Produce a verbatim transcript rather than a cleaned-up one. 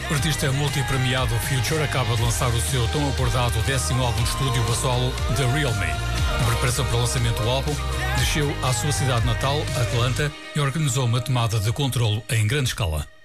O artista multipremiado Future acaba de lançar o seu tão aguardado décimo álbum de estúdio a solo, The Real Me. Na preparação para o lançamento do álbum, desceu à sua cidade natal, Atlanta, e organizou uma tomada de controlo em grande escala.